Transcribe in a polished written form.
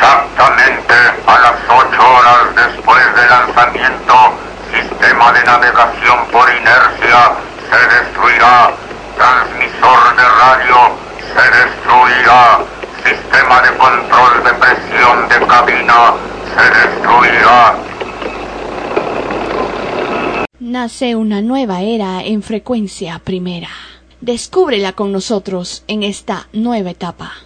Exactamente a las 8 horas después del lanzamiento, sistema de navegación por inercia se destruirá. Transmisor de radio se destruirá. Sistema de control de presión de cabina se destruirá. Nace una nueva era en frecuencia primera. Descúbrela con nosotros en esta nueva etapa.